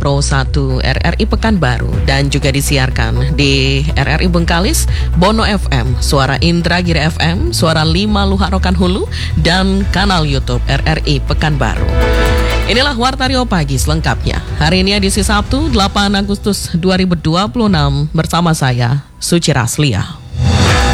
Pro 1 RRI Pekanbaru dan juga disiarkan di RRI Bengkalis, Bono FM, Suara Indragiri FM, Suara 5 Luharokan Hulu, dan kanal YouTube RRI Pekanbaru. Inilah Wartario Pagi selengkapnya. Hari ini edisi Sabtu 8 Agustus 2026 bersama saya, Suci Raslia.